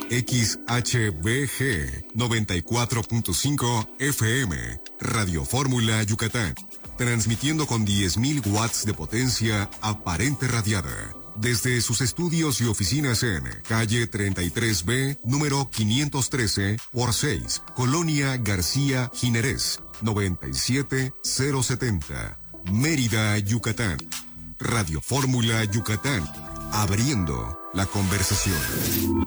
XHBG 94.5 FM, Radio Fórmula Yucatán, transmitiendo con 10.000 watts de potencia aparente radiada. Desde sus estudios y oficinas en calle 33B, número 513 por 6, Colonia García Ginerés, 97070, Mérida, Yucatán. Radio Fórmula Yucatán, abriendo la conversación.